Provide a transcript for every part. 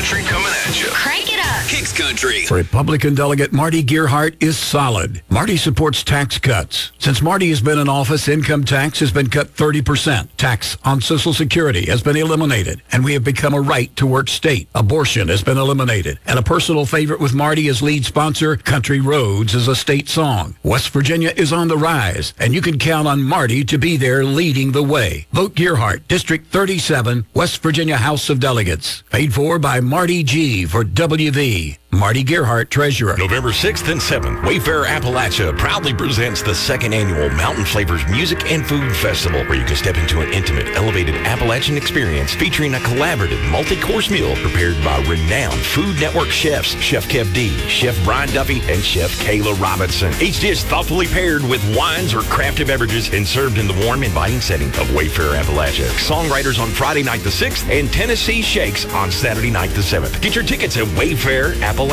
Country coming at you. Crank it up. Kicks Country. Republican delegate Marty Gearhart is solid. Marty supports tax cuts. Since Marty has been in office, income tax has been cut 30%. Tax on Social Security has been eliminated, and we have become a right-to-work state. Abortion has been eliminated, and a personal favorite with Marty as lead sponsor, Country Roads is a state song. West Virginia is on the rise, and you can count on Marty to be there leading the way. Vote Gearhart, District 37, West Virginia House of Delegates. Paid for by Marty G. for WV. Marty Gearhart, Treasurer. November 6th and 7th, Wayfair Appalachia proudly presents the second annual Mountain Flavors Music and Food Festival, where you can step into an intimate, elevated Appalachian experience featuring a collaborative multi-course meal prepared by renowned Food Network chefs, Chef Kev D, Chef Brian Duffy, and Chef Kayla Robinson. Each dish thoughtfully paired with wines or crafted beverages and served in the warm, inviting setting of Wayfair Appalachia. Songwriters on Friday night the 6th and Tennessee Shakes on Saturday night the 7th. Get your tickets at wayfairappalachia.com.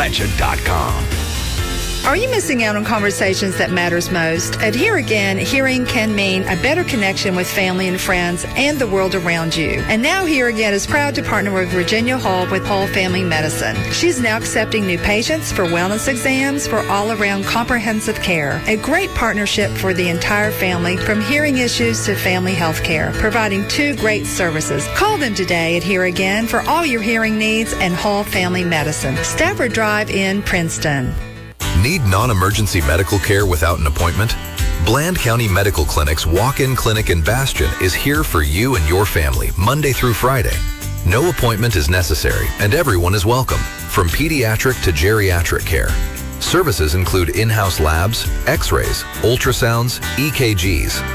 Are you missing out on conversations that matters most? At Here Again, hearing can mean a better connection with family and friends and the world around you. And now Here Again is proud to partner with Virginia Hall with Hall Family Medicine. She's now accepting new patients for wellness exams for all-around comprehensive care. A great partnership for the entire family, from hearing issues to family health care, providing two great services. Call them today at Here Again for all your hearing needs and Hall Family Medicine. Stafford Drive in Princeton. Need non-emergency medical care without an appointment? Bland County Medical Clinic's walk-in clinic in Bastion is here for you and your family Monday through Friday. No appointment is necessary and everyone is welcome, from pediatric to geriatric care. Services include in-house labs, x-rays, ultrasounds, EKGs,